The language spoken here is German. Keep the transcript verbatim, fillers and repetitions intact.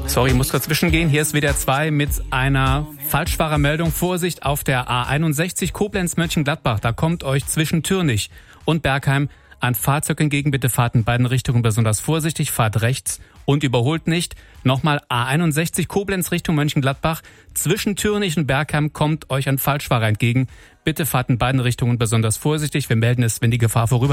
Sorry, ich muss dazwischen gehen. Hier ist W D R zwei mit einer Falschfahrermeldung. Vorsicht auf der A einundsechzig Koblenz-Mönchengladbach. Da kommt euch zwischen Türnich und Bergheim ein Fahrzeug entgegen. Bitte fahrt in beiden Richtungen besonders vorsichtig. Fahrt rechts und überholt nicht. Nochmal A einundsechzig Koblenz Richtung Mönchengladbach. Zwischen Türnich und Bergheim kommt euch ein Falschfahrer entgegen. Bitte fahrt in beiden Richtungen besonders vorsichtig. Wir melden es, wenn die Gefahr vorüber